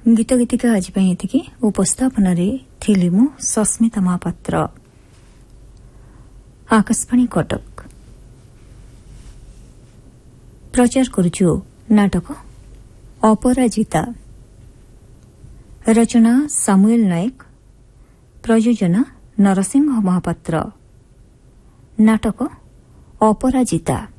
गीत गीतिका आज एतिकी उपस्थापन थिली मु सस्मिता महापात्र। आकाशवाणी कटक प्रचार करुछु नाटक अपराजिता। रचना सामुएल नायक, प्रयोजना नरसिंह महापात्र। नाटक अपराजिता।